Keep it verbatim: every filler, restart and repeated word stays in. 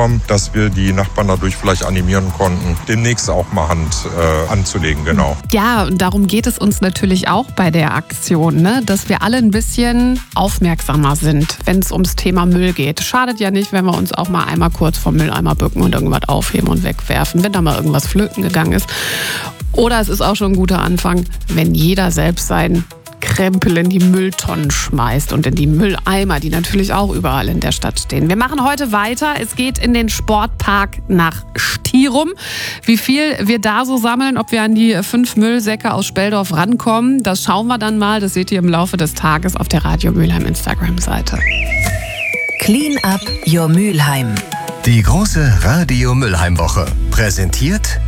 bekommen, dass wir die Nachbarn dadurch vielleicht animieren konnten, demnächst auch mal Hand äh, anzulegen, genau. Ja, und darum geht es uns natürlich auch bei der Aktion, ne? Dass wir alle ein bisschen aufmerksamer sind, wenn es ums Thema Müll geht. Schadet ja nicht, wenn wir uns auch mal einmal kurz vom Mülleimer bücken und irgendwas aufheben und wegwerfen, wenn da mal irgendwas flöten gegangen ist. Oder es ist auch schon ein guter Anfang, wenn jeder selbst seinen Krempel in die Mülltonnen schmeißt und in die Mülleimer, die natürlich auch überall in der Stadt stehen. Wir machen heute weiter. Es geht in den Sportpark nach Stirum. Wie viel wir da so sammeln, ob wir an die fünf Müllsäcke aus Speldorf rankommen, das schauen wir dann mal. Das seht ihr im Laufe des Tages auf der Radio Mülheim Instagram-Seite. Clean up your Mülheim. Die große Radio Mülheim Woche. Präsentiert